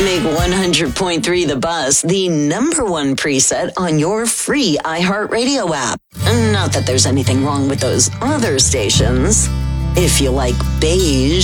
Make 100.3 The Buzz the number one preset on your free iHeartRadio app. Not that there's anything wrong with those other stations. If you like beige